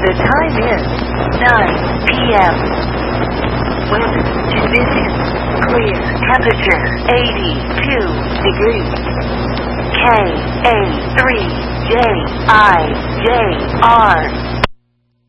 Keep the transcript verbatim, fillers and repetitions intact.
The time is nine p m Weather conditions clear. Temperature eighty-two degrees. K A three J I J R